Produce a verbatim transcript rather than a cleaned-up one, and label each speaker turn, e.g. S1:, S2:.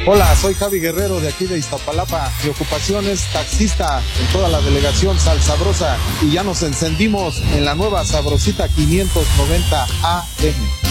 S1: Hola, soy Javi Guerrero de aquí de Iztapalapa. Mi ocupación es taxista en toda la delegación Sal Sabrosa y ya nos encendimos en la nueva Sabrosita quinientos noventa A M.